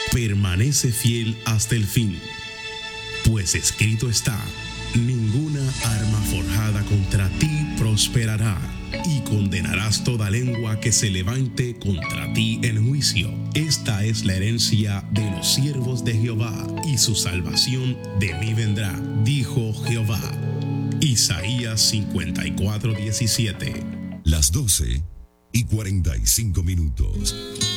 permanece fiel hasta el fin. Pues escrito está, ninguna arma forjada contra ti prosperará, y condenarás toda lengua que se levante contra ti en juicio. Esta es la herencia de los siervos de Jehová, y su salvación de mí vendrá, dijo Jehová. Isaías 54:17. Las 12:45.